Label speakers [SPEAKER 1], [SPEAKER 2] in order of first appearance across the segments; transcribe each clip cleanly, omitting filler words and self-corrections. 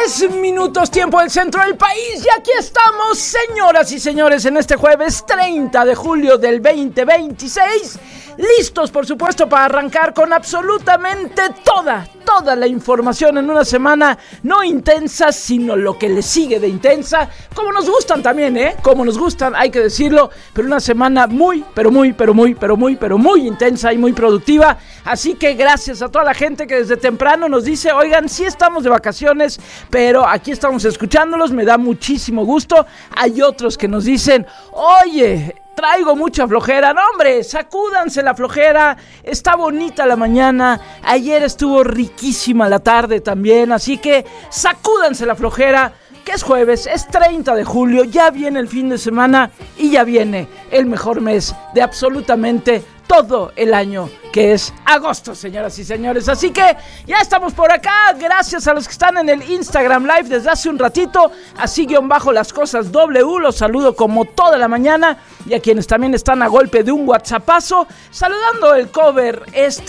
[SPEAKER 1] 10 minutos, tiempo del centro del país. Y aquí estamos, señoras y señores, en este jueves 30 de julio del 2026. Listos, por supuesto, para arrancar con absolutamente toda la información en una semana no intensa, sino lo que le sigue de intensa, como nos gustan también, como nos gustan, hay que decirlo, pero una semana muy intensa y muy productiva. Así que gracias a toda la gente que desde temprano nos dice, oigan, sí estamos de vacaciones, pero aquí estamos escuchándolos, me da muchísimo gusto. Hay otros que nos dicen, oye, traigo mucha flojera. No, hombre, sacúdanse la flojera. Está bonita la mañana. Ayer estuvo riquísima la tarde también. Así que sacúdanse la flojera. Que es jueves, es 30 de julio. Ya viene el fin de semana y ya viene el mejor mes de absolutamente todo el año, que es agosto, señoras y señores. Así que ya estamos por acá. Gracias a los que están en el Instagram Live desde hace un ratito. Así _las cosas W. Los saludo como toda la mañana. Y a quienes también están a golpe de un WhatsAppazo, saludando el cover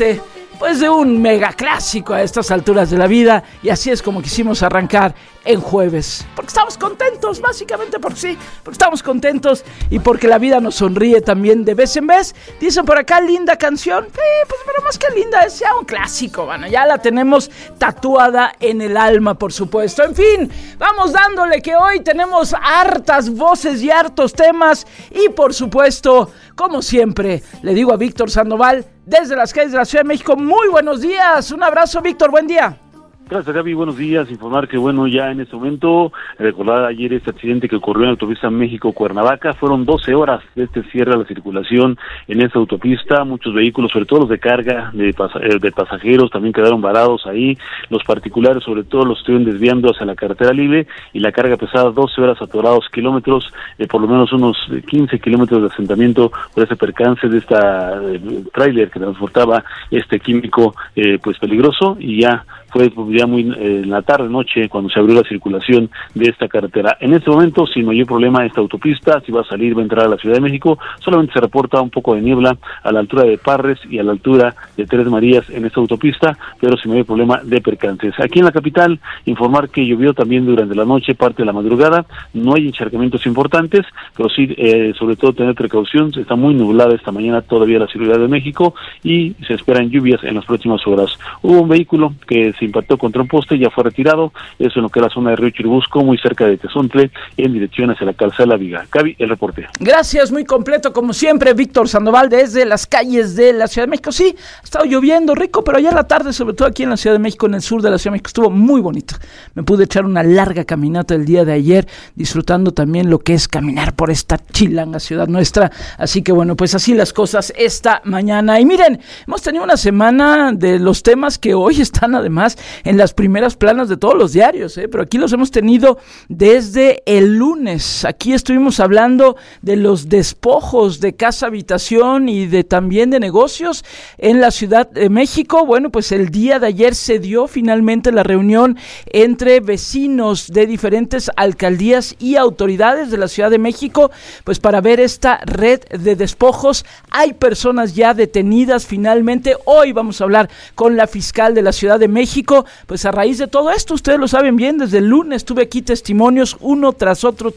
[SPEAKER 1] pues de un mega clásico a estas alturas de la vida. Y así es como quisimos arrancar en jueves, porque estamos contentos, básicamente porque estamos contentos y porque la vida nos sonríe también de vez en vez. Dicen por acá, linda canción, pues pero más que linda, es ya un clásico, bueno, ya la tenemos tatuada en el alma, por supuesto. En fin, vamos dándole, que hoy tenemos hartas voces y hartos temas y por supuesto, como siempre, le digo a Víctor Sandoval desde las calles de la Ciudad de México, muy buenos días, un abrazo, Víctor, buen día.
[SPEAKER 2] Gracias, Gaby, buenos días. Informar que, ya en este momento, recordar ayer este accidente que ocurrió en la autopista México-Cuernavaca. Fueron 12 horas de cierre a la circulación en esta autopista. Muchos vehículos, sobre todo los de carga, de pasajeros, también quedaron varados ahí. Los particulares, sobre todo, los estuvieron desviando hacia la carretera libre, y la carga pesada, 12 horas atorados kilómetros, por lo menos unos 15 kilómetros de asentamiento por ese percance de esta tráiler que transportaba este químico pues peligroso, y ya fue ya muy en la tarde noche cuando se abrió la circulación de esta carretera. En este momento, sin mayor problema, esta autopista, si va a salir, va a entrar a la Ciudad de México, solamente se reporta un poco de niebla a la altura de Parres y a la altura de Tres Marías en esta autopista, pero sin mayor problema de percances. Aquí en la capital, informar que llovió también durante la noche, parte de la madrugada, no hay encharcamientos importantes, pero sí, sobre todo tener precaución, está muy nublada esta mañana todavía la Ciudad de México y se esperan lluvias en las próximas horas. Hubo un vehículo que se impactó contra un poste, ya fue retirado, eso en lo que es la zona de Río Churubusco, muy cerca de Tezontle, en dirección hacia la calzada de la Viga. Cavi, el reporte.
[SPEAKER 1] Gracias, muy completo como siempre, Víctor Sandoval, desde las calles de la Ciudad de México. Sí, ha estado lloviendo rico, pero ayer en la tarde, sobre todo aquí en la Ciudad de México, en el sur de la Ciudad de México, estuvo muy bonito. Me pude echar una larga caminata el día de ayer, disfrutando también lo que es caminar por esta chilanga ciudad nuestra. Así que pues así las cosas esta mañana. Y miren, hemos tenido una semana de los temas que hoy están además en las primeras planas de todos los diarios, pero aquí los hemos tenido desde el lunes. Aquí estuvimos hablando de los despojos de casa habitación y también de negocios en la Ciudad de México. Pues el día de ayer se dio finalmente la reunión entre vecinos de diferentes alcaldías y autoridades de la Ciudad de México, pues para ver esta red de despojos. Hay personas ya detenidas finalmente. Hoy vamos a hablar con la fiscal de la Ciudad de México, pues a raíz de todo esto, ustedes lo saben bien, desde el lunes tuve aquí testimonios uno tras otro,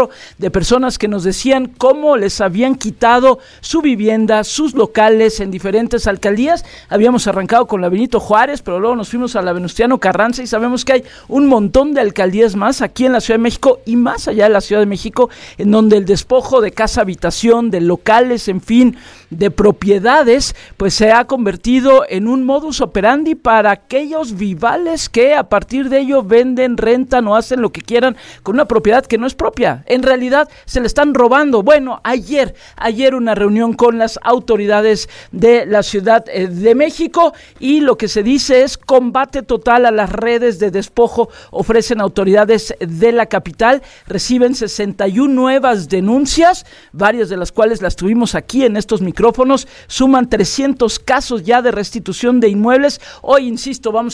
[SPEAKER 1] de personas que nos decían cómo les habían quitado su vivienda, sus locales en diferentes alcaldías. Habíamos arrancado con la Benito Juárez, pero luego nos fuimos a la Venustiano Carranza y sabemos que hay un montón de alcaldías más aquí en la Ciudad de México y más allá de la Ciudad de México, en donde el despojo de casa habitación, de locales, en fin, de propiedades, pues se ha convertido en un modus operandi para aquellos vivales que a partir de ello venden, rentan o hacen lo que quieran con una propiedad que no es propia. En realidad se le están robando. Ayer una reunión con las autoridades de la Ciudad de México y lo que se dice es combate total a las redes de despojo, ofrecen autoridades de la capital. Reciben 61 nuevas denuncias, varias de las cuales las tuvimos aquí en estos micrófonos. Suman 300 casos ya de restitución de inmuebles. Hoy, insisto, vamos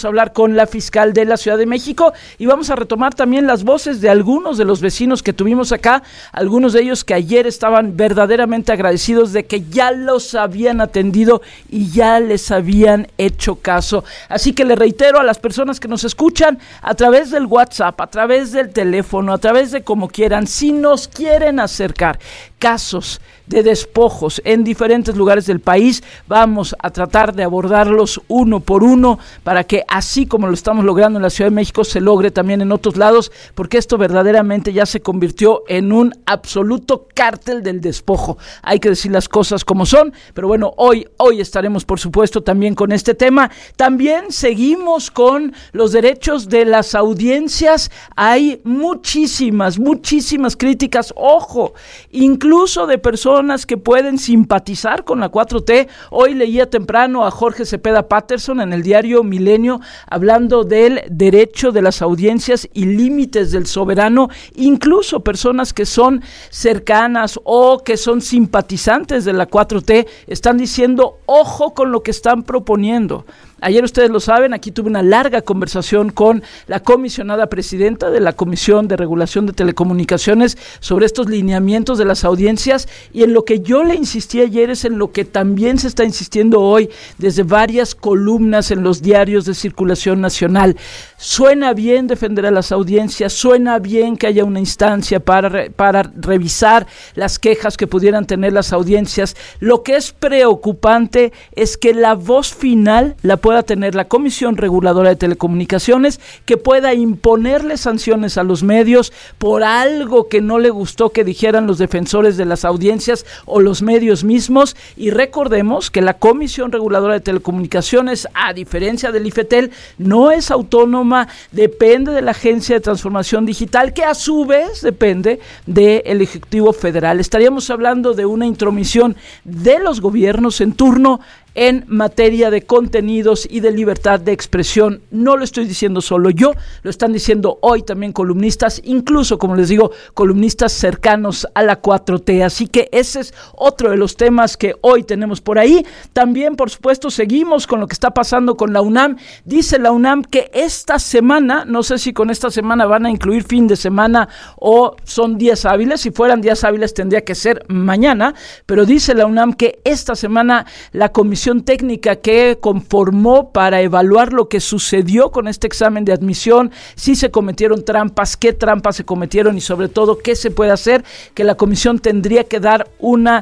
[SPEAKER 1] vamos a hablar con la fiscal de la Ciudad de México y vamos a retomar también las voces de algunos de los vecinos que tuvimos acá, algunos de ellos que ayer estaban verdaderamente agradecidos de que ya los habían atendido y ya les habían hecho caso. Así que le reitero a las personas que nos escuchan a través del WhatsApp, a través del teléfono, a través de como quieran, si nos quieren acercar casos de despojos en diferentes lugares del país, vamos a tratar de abordarlos uno por uno para que así como lo estamos logrando en la Ciudad de México se logre también en otros lados, porque esto verdaderamente ya se convirtió en un absoluto cártel del despojo. Hay que decir las cosas como son, pero bueno, hoy estaremos por supuesto también con este tema. También seguimos con los derechos de las audiencias. Hay muchísimas críticas, ojo, incluso de personas que pueden simpatizar con la 4T. Hoy leía temprano a Jorge Cepeda Patterson en el diario Milenio hablando del derecho de las audiencias y límites del soberano. Incluso personas que son cercanas o que son simpatizantes de la 4T están diciendo, ojo con lo que están proponiendo. Ayer ustedes lo saben, aquí tuve una larga conversación con la comisionada presidenta de la Comisión de Regulación de Telecomunicaciones sobre estos lineamientos de las audiencias, y en lo que yo le insistí ayer es en lo que también se está insistiendo hoy desde varias columnas en los diarios de circulación nacional. Suena bien defender a las audiencias, suena bien que haya una instancia para revisar las quejas que pudieran tener las audiencias. Lo que es preocupante es que la voz final la pueda tener la Comisión Reguladora de Telecomunicaciones, que pueda imponerle sanciones a los medios por algo que no le gustó que dijeran los defensores de las audiencias o los medios mismos. Y recordemos que la Comisión Reguladora de Telecomunicaciones, a diferencia del IFETEL, no es autónoma, depende de la Agencia de Transformación Digital, que a su vez depende del Ejecutivo Federal. Estaríamos hablando de una intromisión de los gobiernos en turno en materia de contenidos y de libertad de expresión. No lo estoy diciendo solo yo, lo están diciendo hoy también columnistas, incluso, como les digo, columnistas cercanos a la 4T. Así que ese es otro de los temas que hoy tenemos por ahí. También, por supuesto, seguimos con lo que está pasando con la UNAM. Dice la UNAM que esta semana, no sé si con esta semana van a incluir fin de semana o son días hábiles. Si fueran días hábiles tendría que ser mañana, pero dice la UNAM que esta semana la Comisión Técnica que conformó para evaluar lo que sucedió con este examen de admisión, si se cometieron trampas, qué trampas se cometieron y sobre todo qué se puede hacer, que la comisión tendría que dar una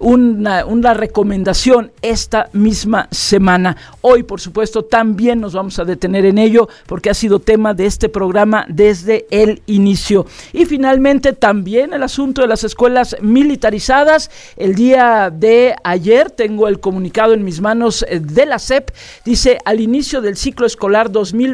[SPEAKER 1] recomendación esta misma semana. Hoy, por supuesto, también nos vamos a detener en ello porque ha sido tema de este programa desde el inicio. Y finalmente también el asunto de las escuelas militarizadas. El día de ayer tengo el comunicado en mis manos de la SEP. Dice: al inicio del ciclo escolar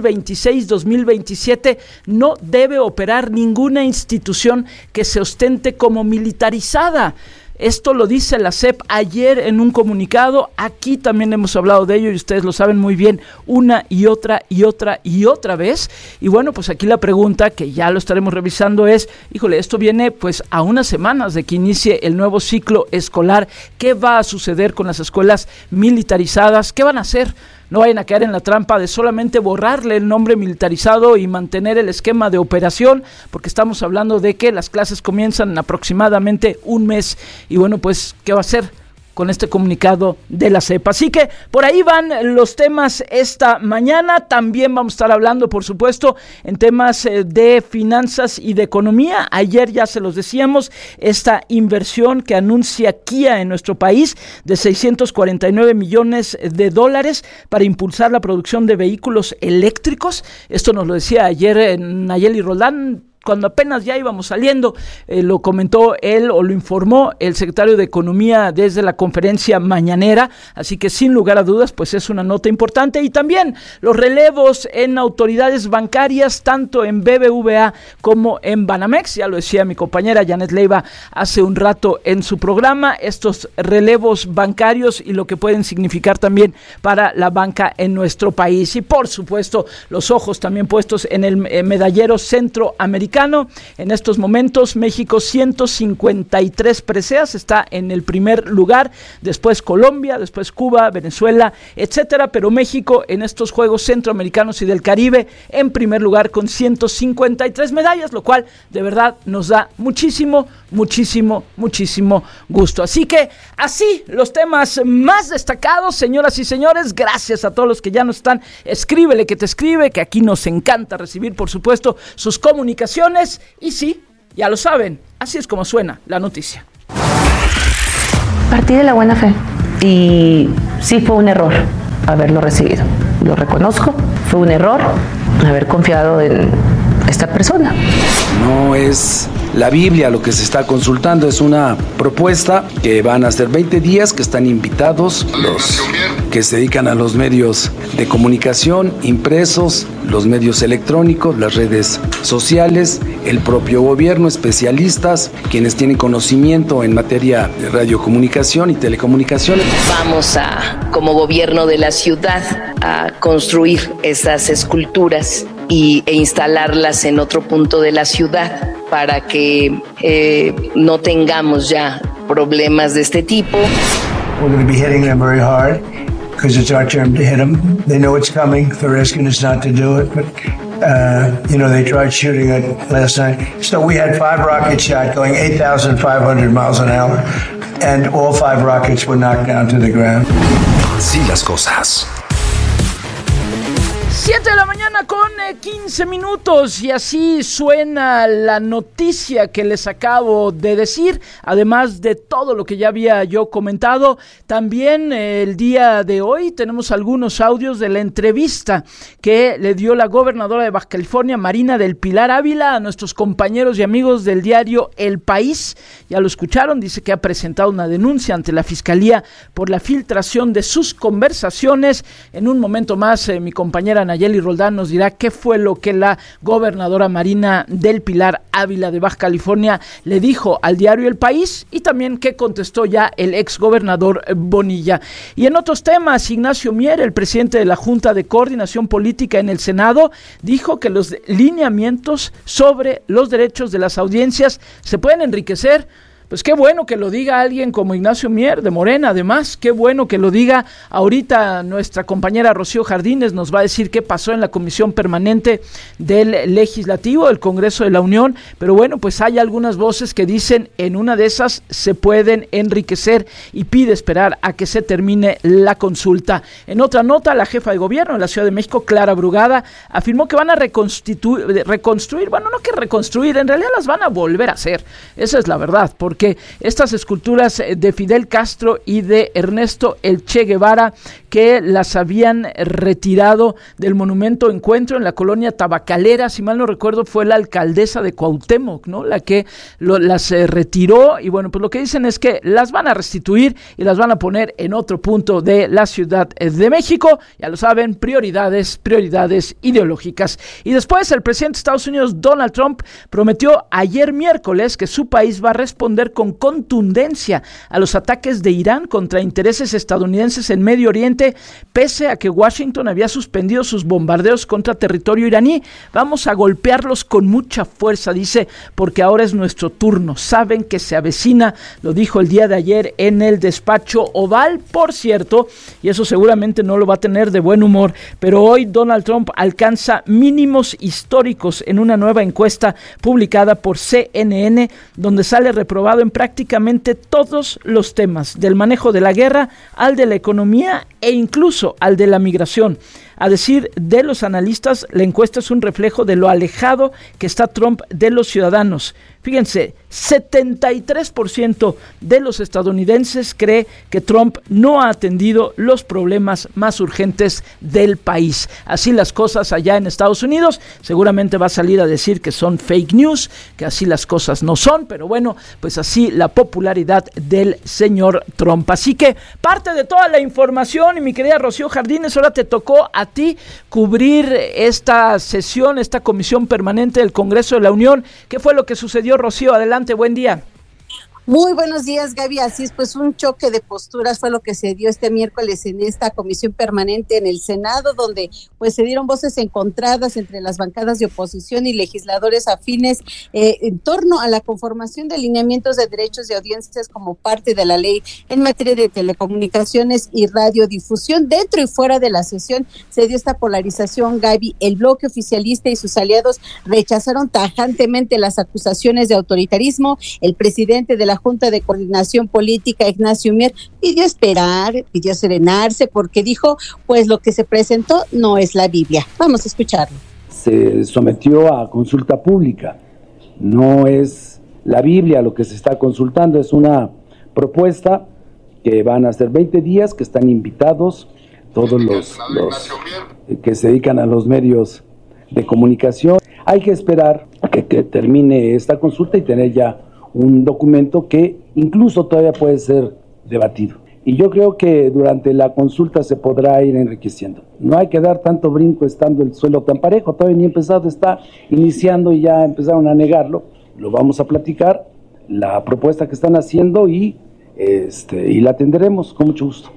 [SPEAKER 1] 2026-2027 no debe operar ninguna institución que se ostente como militarizada. Esto lo dice la SEP ayer en un comunicado. Aquí también hemos hablado de ello y ustedes lo saben muy bien una y otra vez. Y bueno, pues aquí la pregunta, que ya lo estaremos revisando, es, híjole, esto viene pues a unas semanas de que inicie el nuevo ciclo escolar. ¿Qué va a suceder con las escuelas militarizadas? ¿Qué van a hacer? No vayan a caer en la trampa de solamente borrarle el nombre militarizado y mantener el esquema de operación, porque estamos hablando de que las clases comienzan en aproximadamente un mes. Y bueno, pues, ¿qué va a hacer con este comunicado de la SEP? Así que por ahí van los temas esta mañana. También vamos a estar hablando, por supuesto, en temas de finanzas y de economía. Ayer ya se los decíamos, esta inversión que anuncia Kia en nuestro país de $649 millones para impulsar la producción de vehículos eléctricos. Esto nos lo decía ayer Nayeli Roldán, cuando apenas ya íbamos saliendo. Lo comentó él o lo informó el secretario de Economía desde la conferencia mañanera, así que sin lugar a dudas pues es una nota importante. Y también los relevos en autoridades bancarias, tanto en BBVA como en Banamex, ya lo decía mi compañera Janet Leiva hace un rato en su programa, estos relevos bancarios y lo que pueden significar también para la banca en nuestro país. Y por supuesto los ojos también puestos en el medallero centroamericano, centroamericano. En estos momentos México 153 preseas, está en el primer lugar, después Colombia, después Cuba, Venezuela, etcétera, pero México en estos Juegos Centroamericanos y del Caribe en primer lugar con 153 medallas, lo cual de verdad nos da muchísimo gusto. Así que así los temas más destacados, señoras y señores. Gracias a todos los que ya nos están. Escríbele que te escribe, que aquí nos encanta recibir, por supuesto, sus comunicaciones. Y sí, ya lo saben, así es como suena la noticia.
[SPEAKER 3] Partí de la buena fe y sí fue un error haberlo recibido. Lo reconozco, fue un error haber confiado en esta persona.
[SPEAKER 4] No es la Biblia lo que se está consultando, es una propuesta que van a ser 20 días, que están invitados los que se dedican a los medios de comunicación, impresos, los medios electrónicos, las redes sociales, el propio gobierno, especialistas, quienes tienen conocimiento en materia de radiocomunicación y telecomunicaciones.
[SPEAKER 3] Vamos como gobierno de la ciudad, a construir esas esculturas e instalarlas en otro punto de la ciudad para que no tengamos ya problemas de este tipo.
[SPEAKER 5] We're going to be hitting them very hard because it's our turn to hit them. They know it's coming. The risk is not to do it, but they tried shooting it last night. So we had 5 rockets shot going 8,500 miles an hour, and all 5 rockets were knocked down to the ground.
[SPEAKER 6] Así las cosas.
[SPEAKER 1] 7 de la mañana con 15 minutos y así suena la noticia que les acabo de decir, además de todo lo que ya había yo comentado. También el día de hoy tenemos algunos audios de la entrevista que le dio la gobernadora de Baja California, Marina del Pilar Ávila, a nuestros compañeros y amigos del diario El País. Ya lo escucharon, dice que ha presentado una denuncia ante la Fiscalía por la filtración de sus conversaciones. En un momento más mi compañera Nayeli Roldán nos dirá qué fue lo que la gobernadora Marina del Pilar Ávila de Baja California le dijo al diario El País y también qué contestó ya el exgobernador Bonilla. Y en otros temas, Ignacio Mier, el presidente de la Junta de Coordinación Política en el Senado, dijo que los lineamientos sobre los derechos de las audiencias se pueden enriquecer. Pues qué bueno que lo diga alguien como Ignacio Mier de Morena, además, qué bueno que lo diga. Ahorita nuestra compañera Rocío Jardines nos va a decir qué pasó en la Comisión Permanente del Legislativo del Congreso de la Unión, pero bueno, pues hay algunas voces que dicen en una de esas se pueden enriquecer y pide esperar a que se termine la consulta. En otra nota, la jefa de gobierno de la Ciudad de México, Clara Brugada, afirmó que van a reconstruir, bueno, no que reconstruir, en realidad las van a volver a hacer, esa es la verdad, porque estas esculturas de Fidel Castro y de Ernesto El Che Guevara, que las habían retirado del Monumento Encuentro en la colonia Tabacalera, si mal no recuerdo fue la alcaldesa de Cuauhtémoc, ¿no?, la que las retiró, y bueno, pues lo que dicen es que las van a restituir y las van a poner en otro punto de la Ciudad de México. Ya lo saben, prioridades ideológicas. Y después el presidente de Estados Unidos, Donald Trump, prometió ayer miércoles que su país va a responder con contundencia a los ataques de Irán contra intereses estadounidenses en Medio Oriente, pese a que Washington había suspendido sus bombardeos contra territorio iraní. Vamos a golpearlos con mucha fuerza, dice, porque ahora es nuestro turno. Saben que se avecina, lo dijo el día de ayer en el despacho Oval, por cierto, y eso seguramente no lo va a tener de buen humor, pero hoy Donald Trump alcanza mínimos históricos en una nueva encuesta publicada por CNN, donde sale reprobado en prácticamente todos los temas, del manejo de la guerra al de la economía e incluso al de la migración. A decir de los analistas, la encuesta es un reflejo de lo alejado que está Trump de los ciudadanos. Fíjense, 73% de los estadounidenses cree que Trump no ha atendido los problemas más urgentes del país. Así las cosas allá en Estados Unidos. Seguramente va a salir a decir que son fake news, que así las cosas no son, pero bueno, pues así la popularidad del señor Trump. Así que parte de toda la información, y mi querida Rocío Jardines, ahora te tocó a ti cubrir esta sesión, esta comisión permanente del Congreso de la Unión. ¿Qué fue lo que sucedió, Rocío? Adelante, buen día.
[SPEAKER 7] Muy buenos días, Gaby. Así es, pues un choque de posturas fue lo que se dio este miércoles en esta comisión permanente en el Senado, donde pues se dieron voces encontradas entre las bancadas de oposición y legisladores afines en torno a la conformación de lineamientos de derechos de audiencias como parte de la ley en materia de telecomunicaciones y radiodifusión. Dentro y fuera de la sesión se dio esta polarización, Gaby. El bloque oficialista y sus aliados rechazaron tajantemente las acusaciones de autoritarismo. El presidente de la Junta de Coordinación Política, Ignacio Mier, pidió esperar, pidió serenarse, porque dijo, pues lo que se presentó no es la Biblia. Vamos a escucharlo.
[SPEAKER 4] Se sometió a consulta pública, no es la Biblia lo que se está consultando, es una propuesta que van a ser 20 días, que están invitados todos los que se dedican a los medios de comunicación. Hay que esperar a que termine esta consulta y tener ya un documento que incluso todavía puede ser debatido. Y yo creo que durante la consulta se podrá ir enriqueciendo. No hay que dar tanto brinco estando el suelo tan parejo, todavía ni empezado, está iniciando y ya empezaron a negarlo. Lo vamos a platicar, la propuesta que están haciendo y la atenderemos con mucho gusto.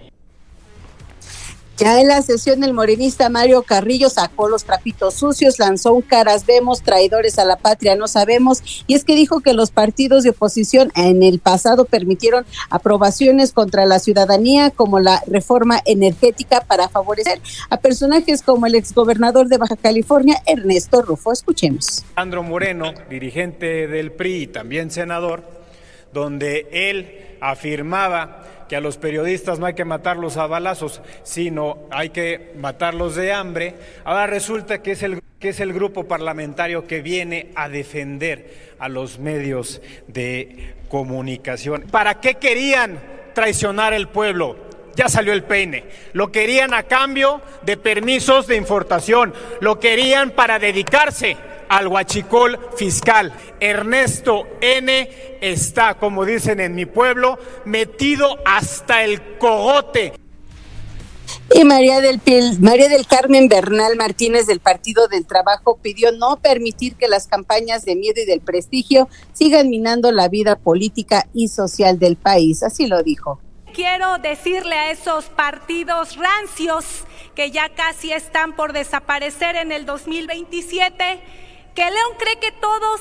[SPEAKER 7] Ya en la sesión, el morenista Mario Carrillo sacó los trapitos sucios, lanzó un caras vemos, traidores a la patria no sabemos, y es que dijo que los partidos de oposición en el pasado permitieron aprobaciones contra la ciudadanía, como la reforma energética, para favorecer a personajes como el exgobernador de Baja California, Ernesto Rufo. Escuchemos.
[SPEAKER 8] Alejandro Moreno, dirigente del PRI y también senador, donde él afirmaba que a los periodistas no hay que matarlos a balazos, sino hay que matarlos de hambre. Ahora resulta que es el grupo parlamentario que viene a defender a los medios de comunicación. ¿Para qué querían traicionar el pueblo? Ya salió el peine. Lo querían a cambio de permisos de importación, lo querían para dedicarse al huachicol fiscal. Ernesto N. está, como dicen en mi pueblo, metido hasta el cogote.
[SPEAKER 7] Y María del Carmen Bernal Martínez, del Partido del Trabajo, pidió no permitir que las campañas de miedo y del prestigio sigan minando la vida política y social del país. Así lo dijo.
[SPEAKER 9] Quiero decirle a esos partidos rancios que ya casi están por desaparecer en el 2027, que León cree que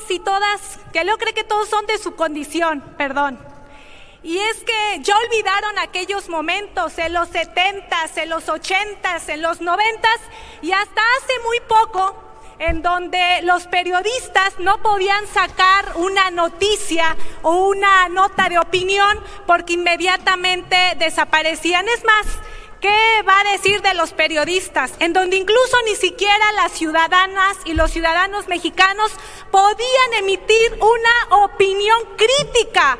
[SPEAKER 9] todos son de su condición, Y es que ya olvidaron aquellos momentos en los 70s, en los 80s, en los 90s y hasta hace muy poco, en donde los periodistas no podían sacar una noticia o una nota de opinión porque inmediatamente desaparecían. Es más, ¿qué va a decir de los periodistas? En donde incluso ni siquiera las ciudadanas y los ciudadanos mexicanos podían emitir una opinión crítica.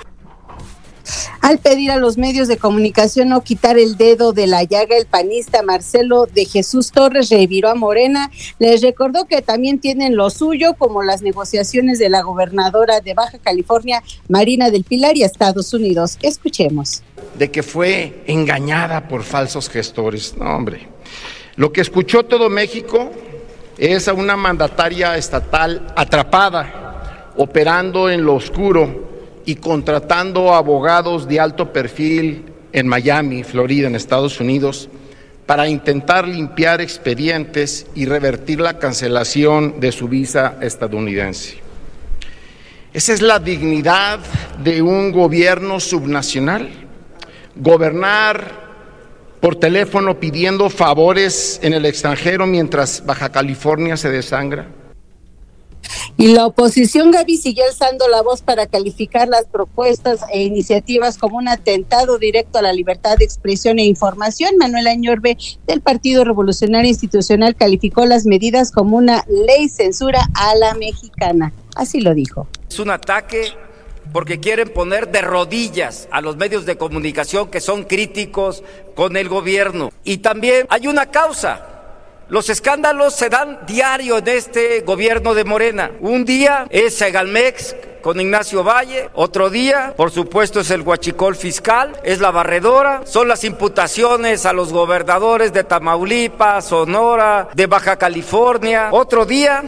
[SPEAKER 7] Al pedir a los medios de comunicación no quitar el dedo de la llaga, el panista Marcelo de Jesús Torres reviró a Morena. Les recordó que también tienen lo suyo, como las negociaciones de la gobernadora de Baja California, Marina del Pilar, y Estados Unidos. Escuchemos.
[SPEAKER 10] De que fue engañada por falsos gestores. No, hombre. Lo que escuchó todo México es a una mandataria estatal atrapada, operando en lo oscuro y contratando abogados de alto perfil en Miami, Florida, en Estados Unidos, para intentar limpiar expedientes y revertir la cancelación de su visa estadounidense. ¿Esa es la dignidad de un gobierno subnacional? ¿Gobernar por teléfono pidiendo favores en el extranjero mientras Baja California se desangra?
[SPEAKER 7] Y la oposición, Gaby, siguió alzando la voz para calificar las propuestas e iniciativas como un atentado directo a la libertad de expresión e información. Manuel Añorbe, del Partido Revolucionario Institucional, calificó las medidas como una ley censura a la mexicana. Así lo dijo.
[SPEAKER 11] Es un ataque porque quieren poner de rodillas a los medios de comunicación que son críticos con el gobierno. Y también hay una causa. Los escándalos se dan diario en este gobierno de Morena. Un día es Segalmex con Ignacio Valle, otro día, por supuesto, es el huachicol fiscal, es la barredora, son las imputaciones a los gobernadores de Tamaulipas, Sonora, de Baja California. Otro día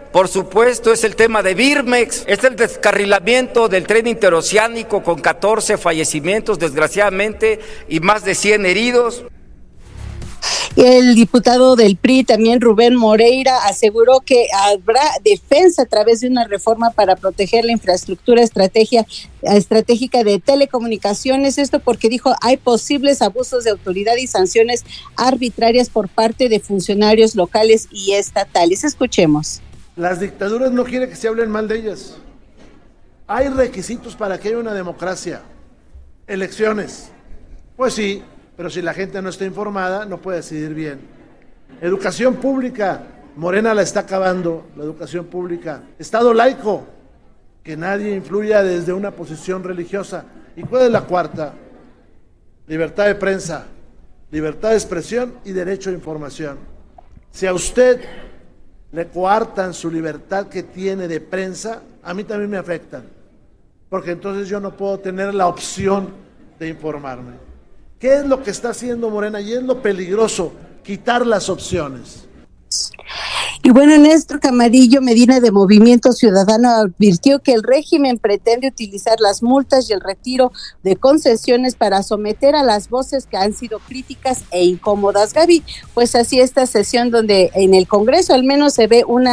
[SPEAKER 11] por supuesto, es el tema de Birmex, es el descarrilamiento del tren interoceánico con 14 fallecimientos, desgraciadamente, y más de 100 heridos.
[SPEAKER 7] El diputado del PRI, también Rubén Moreira, aseguró que habrá defensa a través de una reforma para proteger la infraestructura estratégica de telecomunicaciones. Esto porque dijo hay posibles abusos de autoridad y sanciones arbitrarias por parte de funcionarios locales y estatales. Escuchemos.
[SPEAKER 12] Las dictaduras no quieren que se hablen mal de ellas. Hay requisitos para que haya una democracia. Elecciones. Pues sí, pero si la gente no está informada, no puede decidir bien. Educación pública, Morena la está acabando, la educación pública. Estado laico, que nadie influya desde una posición religiosa. ¿Y cuál es la cuarta? Libertad de prensa, libertad de expresión y derecho a información. Si a usted le coartan su libertad que tiene de prensa, a mí también me afectan, porque entonces yo no puedo tener la opción de informarme. ¿Qué es lo que está haciendo Morena? Y es lo peligroso, quitar las opciones.
[SPEAKER 7] Y bueno, Néstor Camarillo Medina de Movimiento Ciudadano advirtió que el régimen pretende utilizar las multas y el retiro de concesiones para someter a las voces que han sido críticas e incómodas. Gaby, pues así esta sesión donde en el Congreso al menos se ve un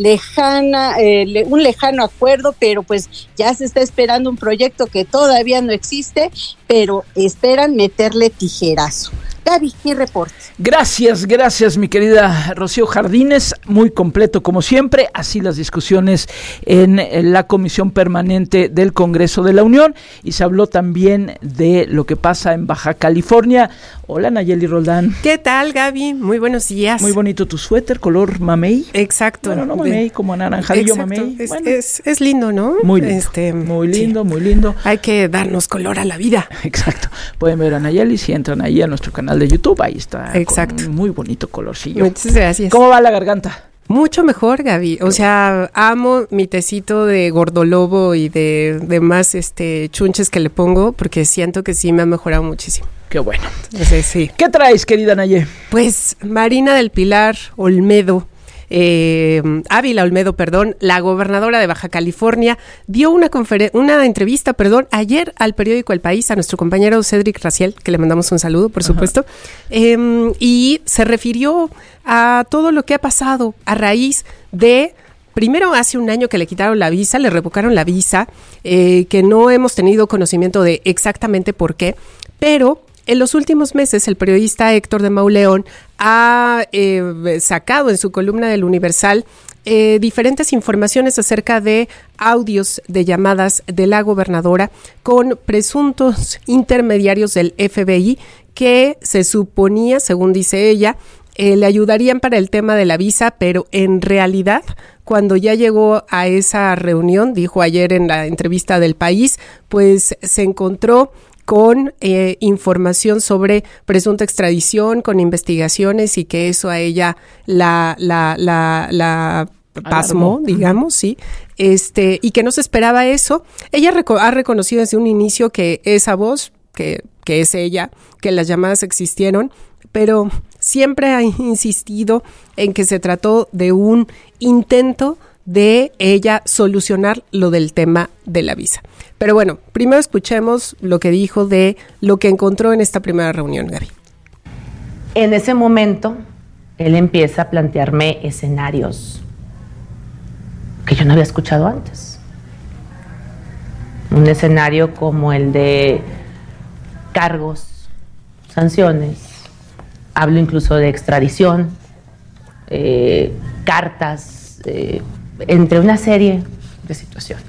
[SPEAKER 7] lejano acuerdo, pero pues ya se está esperando un proyecto que todavía no existe, pero esperan meterle tijerazo. Gaby, mi reporte.
[SPEAKER 1] Gracias, mi querida Rocío Jardines, muy completo como siempre, así las discusiones en la Comisión Permanente del Congreso de la Unión, y se habló también de lo que pasa en Baja California. Hola, Nayeli Roldán.
[SPEAKER 13] ¿Qué tal, Gaby? Muy buenos días.
[SPEAKER 1] Muy bonito tu suéter, color mamey.
[SPEAKER 13] Exacto.
[SPEAKER 1] Bueno, no mamey, como anaranjadillo mamey.
[SPEAKER 13] Bueno, es lindo, ¿no?
[SPEAKER 1] Muy lindo, muy lindo, sí. Muy lindo.
[SPEAKER 13] Hay que darnos color a la vida.
[SPEAKER 1] Exacto. Pueden ver a Nayeli si entran ahí a nuestro canal de YouTube, ahí está.
[SPEAKER 13] Exacto.
[SPEAKER 1] Con un muy bonito colorcillo.
[SPEAKER 13] Muchas gracias.
[SPEAKER 1] ¿Cómo va la garganta?
[SPEAKER 13] Mucho mejor, Gaby. O sea, amo mi tecito de gordolobo y de más chunches que le pongo, porque siento que sí me ha mejorado muchísimo.
[SPEAKER 1] Qué bueno.
[SPEAKER 13] Entonces, sí.
[SPEAKER 1] ¿Qué traes, querida Naye?
[SPEAKER 13] Pues Marina del Pilar Olmedo, Ávila Olmedo, la gobernadora de Baja California, dio una entrevista ayer al periódico El País, a nuestro compañero Cédric Raciel, que le mandamos un saludo, por supuesto, y se refirió a todo lo que ha pasado a raíz de... Primero, hace un año que le quitaron la visa, le revocaron la visa, que no hemos tenido conocimiento de exactamente por qué, pero en los últimos meses el periodista Héctor de Mauleón ha sacado en su columna del Universal diferentes informaciones acerca de audios de llamadas de la gobernadora con presuntos intermediarios del FBI que se suponía, según dice ella, le ayudarían para el tema de la visa, pero en realidad, cuando ya llegó a esa reunión, dijo ayer en la entrevista del País, pues se encontró con información sobre presunta extradición, con investigaciones, y que eso a ella la pasmó, digamos, sí, y que no se esperaba eso. Ella ha reconocido desde un inicio que esa voz, que es ella, que las llamadas existieron, pero siempre ha insistido en que se trató de un intento de ella solucionar lo del tema de la visa. Pero bueno, primero escuchemos lo que dijo de lo que encontró en esta primera reunión, Gaby.
[SPEAKER 14] En ese momento, él empieza a plantearme escenarios que yo no había escuchado antes. Un escenario como el de cargos, sanciones, hablo incluso de extradición, cartas, entre una serie de situaciones.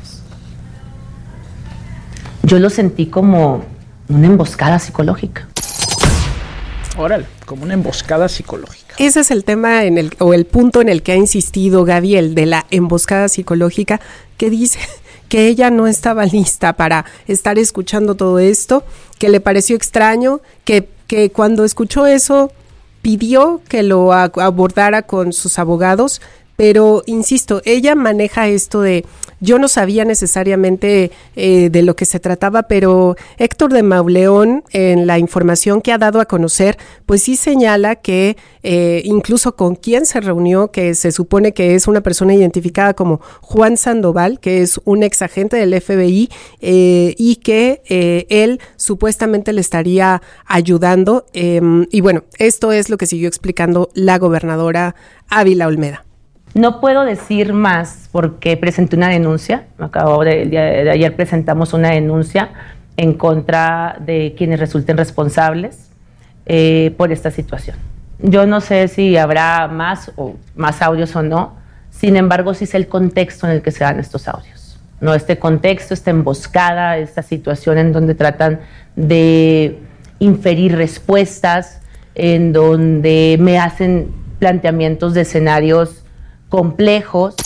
[SPEAKER 14] Yo lo sentí como una emboscada psicológica.
[SPEAKER 1] Órale, como una emboscada psicológica.
[SPEAKER 13] Ese es el tema o el punto en el que ha insistido Gaby, el de la emboscada psicológica, que dice que ella no estaba lista para estar escuchando todo esto, que le pareció extraño, que cuando escuchó eso pidió que lo abordara con sus abogados, pero insisto, ella maneja esto de Yo no sabía necesariamente de lo que se trataba, pero Héctor de Mauleón, en la información que ha dado a conocer, pues sí señala que incluso con quien se reunió, que se supone que es una persona identificada como Juan Sandoval, que es un ex agente del FBI, y que él supuestamente le estaría ayudando. Y bueno, esto es lo que siguió explicando la gobernadora Ávila Olmeda.
[SPEAKER 14] No puedo decir más porque presenté una denuncia. El día de ayer presentamos una denuncia en contra de quienes resulten responsables por esta situación. Yo no sé si habrá más audios o no. Sin embargo, sí sé el contexto en el que se dan estos audios. No, este contexto, esta emboscada, esta situación en donde tratan de inferir respuestas, en donde me hacen planteamientos de escenarios complejos.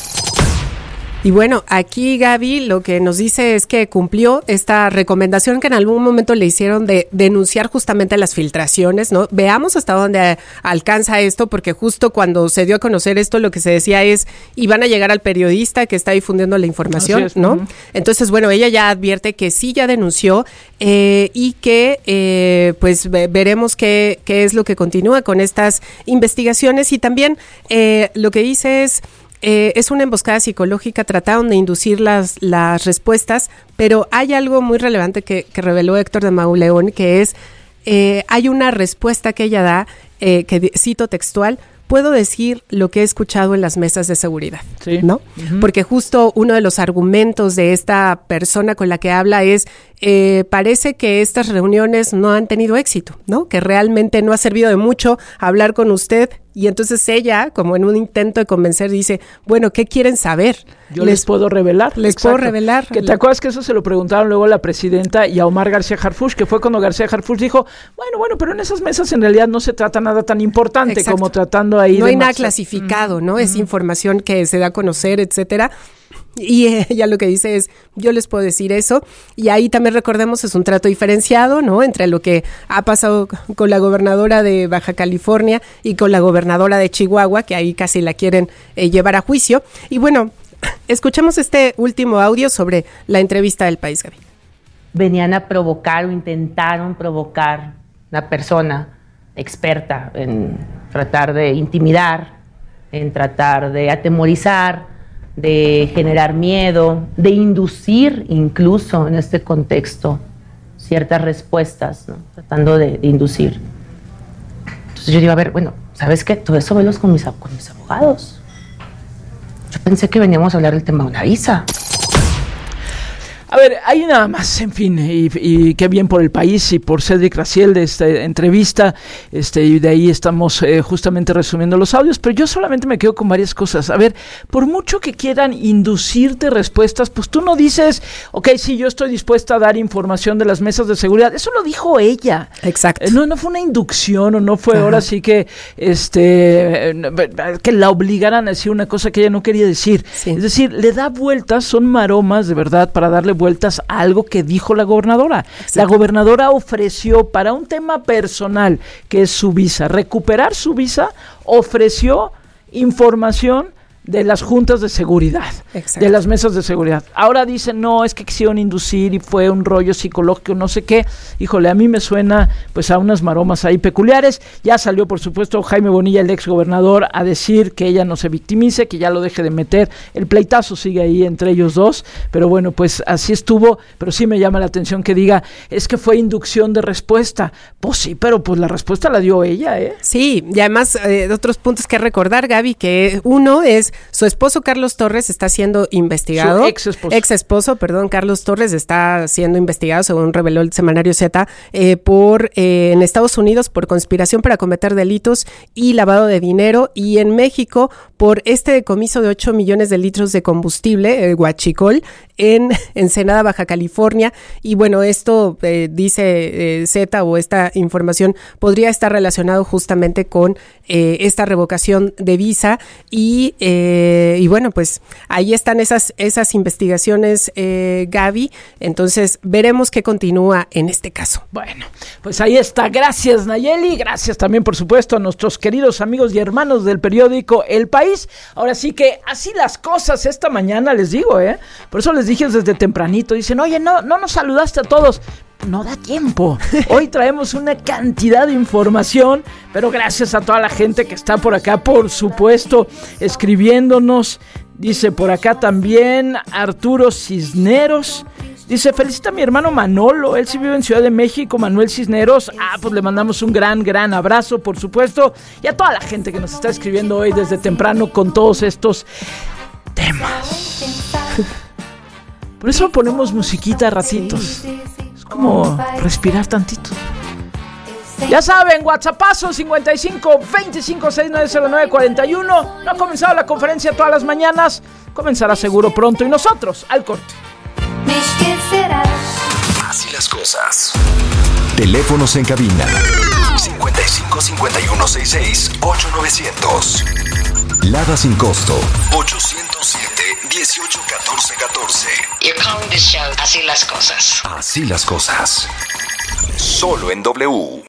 [SPEAKER 13] Y bueno, aquí Gaby lo que nos dice es que cumplió esta recomendación que en algún momento le hicieron de denunciar justamente las filtraciones, ¿no? Veamos hasta dónde alcanza esto, porque justo cuando se dio a conocer esto, lo que se decía es, iban a llegar al periodista que está difundiendo la información, ¿no? Uh-huh. Entonces, bueno, ella ya advierte que sí ya denunció y que pues veremos qué es lo que continúa con estas investigaciones. Y también lo que dice es una emboscada psicológica, trataron de inducir las respuestas, pero hay algo muy relevante que reveló Héctor de Mauleón, que es, hay una respuesta que ella da, que cito textual: puedo decir lo que he escuchado en las mesas de seguridad, sí, ¿no? Uh-huh. Porque justo uno de los argumentos de esta persona con la que habla es, parece que estas reuniones no han tenido éxito, ¿no? Que realmente no ha servido de mucho hablar con usted. Y entonces ella, como en un intento de convencer, dice, bueno, ¿qué quieren saber?
[SPEAKER 1] Yo les puedo revelar.
[SPEAKER 13] Les puedo revelar.
[SPEAKER 1] Que te acuerdas que eso se lo preguntaron luego a la presidenta y a Omar García Harfuch, que fue cuando García Harfuch dijo, bueno, pero en esas mesas en realidad no se trata nada tan importante. Exacto. Como tratando ahí.
[SPEAKER 13] No hay nada clasificado, ¿no? Es información que se da a conocer, etcétera. Y ella lo que dice es, yo les puedo decir eso, y ahí también recordemos es un trato diferenciado, ¿no? Entre lo que ha pasado con la gobernadora de Baja California y con la gobernadora de Chihuahua, que ahí casi la quieren llevar a juicio. Y bueno, escuchemos este último audio sobre la entrevista del País, Gaby.
[SPEAKER 14] Venían a provocar o intentaron provocar una persona experta en tratar de intimidar, en tratar de atemorizar, de generar miedo, de inducir incluso en este contexto ciertas respuestas, ¿no? Tratando de inducir. Entonces yo digo, a ver, bueno, ¿sabes qué? Todo eso velos con mis abogados. Yo pensé que veníamos a hablar del tema de una visa.
[SPEAKER 1] A ver, hay nada más, en fin, y qué bien por el país y por Cédric Raziel de esta entrevista, y de ahí estamos justamente resumiendo los audios, pero yo solamente me quedo con varias cosas. A ver, por mucho que quieran inducirte respuestas, pues tú no dices, ok, sí, yo estoy dispuesta a dar información de las mesas de seguridad. Eso lo dijo ella.
[SPEAKER 13] Exacto.
[SPEAKER 1] No fue una inducción o no fue ahora sí que la obligaran a decir una cosa que ella no quería decir. Sí. Es decir, le da vueltas, son maromas de verdad para darle vueltas a algo que dijo la gobernadora. Exacto. La gobernadora ofreció para un tema personal, que es su visa, recuperar su visa, ofreció información de las juntas de seguridad, exacto, de las mesas de seguridad. Ahora dicen, no, es que quisieron inducir y fue un rollo psicológico, no sé qué. Híjole, a mí me suena pues a unas maromas ahí peculiares. Ya salió, por supuesto, Jaime Bonilla, el ex gobernador, a decir que ella no se victimice, que ya lo deje de meter. El pleitazo sigue ahí entre ellos dos, pero bueno, pues así estuvo. Pero sí me llama la atención que diga, es que fue inducción de respuesta. Pues sí, pero pues la respuesta la dio ella, ¿eh?
[SPEAKER 13] Sí, y además de otros puntos que recordar, Gaby, que uno es su esposo Carlos Torres está siendo investigado.
[SPEAKER 1] Su ex esposo,
[SPEAKER 13] Carlos Torres está siendo investigado, según reveló el semanario Z, en Estados Unidos por conspiración para cometer delitos y lavado de dinero, y en México por este decomiso de 8 millones de litros de combustible, huachicol, en Ensenada, Baja California. Y bueno, esto dice Z, o esta información podría estar relacionado justamente con esta revocación de visa y Y bueno, pues ahí están esas investigaciones, Gaby. Entonces veremos qué continúa en este caso.
[SPEAKER 1] Bueno, pues ahí está. Gracias, Nayeli. Gracias también, por supuesto, a nuestros queridos amigos y hermanos del periódico El País. Ahora sí que así las cosas esta mañana, les digo, por eso les dije desde tempranito. Dicen, oye, no nos saludaste a todos. No da tiempo. Hoy traemos una cantidad de información, pero gracias a toda la gente que está por acá, por supuesto, escribiéndonos. Dice por acá también Arturo Cisneros. Dice, felicita a mi hermano Manolo, él sí vive en Ciudad de México, Manuel Cisneros. Pues le mandamos un gran abrazo, por supuesto. Y a toda la gente que nos está escribiendo hoy desde temprano con todos estos temas. Por eso ponemos musiquita a ratitos. Como respirar tantito. Ya saben, WhatsAppazo 55 25 6909 41. No ha comenzado la conferencia todas las mañanas. Comenzará seguro pronto. Y nosotros, al corte.
[SPEAKER 6] Así las cosas. Teléfonos en cabina 55 51 66 8900. Lada sin costo 807 18 14 14.
[SPEAKER 15] You're calling this show Así las cosas.
[SPEAKER 6] Así las cosas. Solo en W.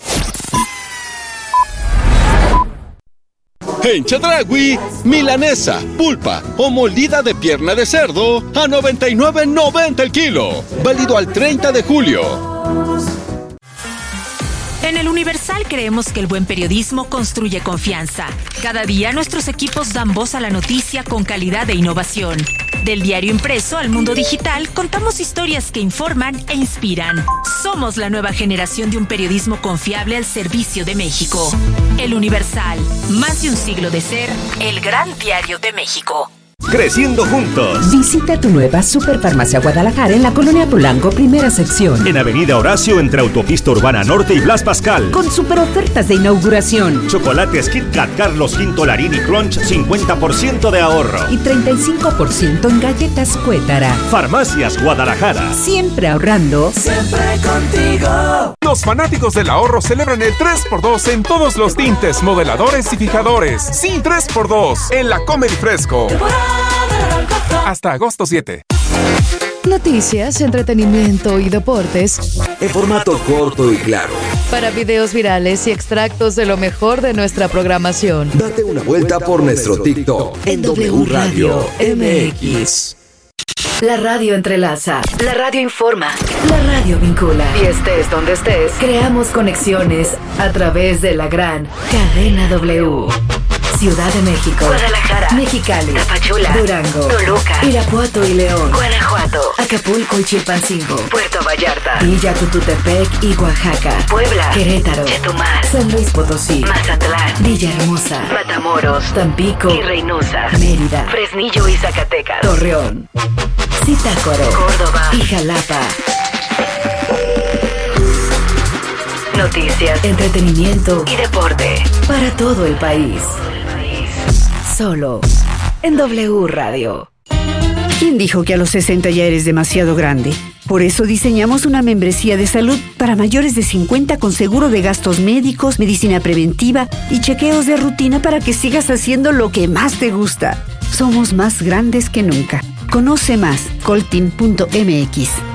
[SPEAKER 16] En Chedraui, milanesa, pulpa o molida de pierna de cerdo a $99.90 el kilo. Válido al 30 de julio.
[SPEAKER 17] En El Universal creemos que el buen periodismo construye confianza. Cada día nuestros equipos dan voz a la noticia con calidad e innovación. Del diario impreso al mundo digital, contamos historias que informan e inspiran. Somos la nueva generación de un periodismo confiable al servicio de México. El Universal, más de un siglo de ser el gran diario de México.
[SPEAKER 18] Creciendo juntos.
[SPEAKER 19] Visita tu nueva Superfarmacia Guadalajara en la Colonia Polanco, primera sección.
[SPEAKER 18] En Avenida Horacio, entre Autopista Urbana Norte y Blas Pascal.
[SPEAKER 19] Con super ofertas de inauguración.
[SPEAKER 18] Chocolates Kit Kat Carlos V Larini Crunch, 50% de ahorro.
[SPEAKER 19] Y 35% en galletas Cuétara.
[SPEAKER 18] Farmacias Guadalajara.
[SPEAKER 19] Siempre ahorrando.
[SPEAKER 20] Siempre contigo.
[SPEAKER 21] Los fanáticos del ahorro celebran el 3x2 en todos los tintes, modeladores y fijadores. Sí, 3x2 en la Comedy Fresco. Hasta agosto 7.
[SPEAKER 22] Noticias, entretenimiento y deportes
[SPEAKER 6] en formato corto y claro.
[SPEAKER 22] Para videos virales y extractos de lo mejor de nuestra programación.
[SPEAKER 6] Date una vuelta por nuestro TikTok en W Radio MX.
[SPEAKER 22] La radio entrelaza, la radio informa, la radio vincula. Y estés donde estés, creamos conexiones a través de la gran cadena W. Ciudad de México, Guadalajara, Mexicali, Tapachula, Durango, Toluca, Irapuato y León, Guanajuato, Acapulco y Chilpancingo, Puerto Vallarta, Villa Tututepec y Oaxaca, Puebla, Querétaro, Chetumal, San Luis Potosí, Mazatlán, Villahermosa, Matamoros, Tampico y Reynosa, Mérida, Fresnillo y Zacatecas, Torreón, Zitácuaro, Córdoba y Jalapa. Noticias, entretenimiento y deporte para todo el país. Solo en W Radio.
[SPEAKER 23] ¿Quién dijo que a los 60 ya eres demasiado grande? Por eso diseñamos una membresía de salud para mayores de 50 con seguro de gastos médicos, medicina preventiva y chequeos de rutina para que sigas haciendo lo que más te gusta. Somos más grandes que nunca. Conoce más, colteam.mx.